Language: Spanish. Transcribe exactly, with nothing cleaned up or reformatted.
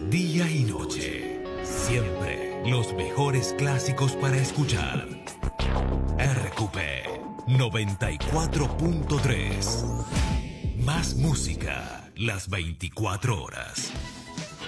Día y noche, siempre los mejores clásicos para escuchar. R Q P noventa y cuatro punto tres. Más música las veinticuatro horas.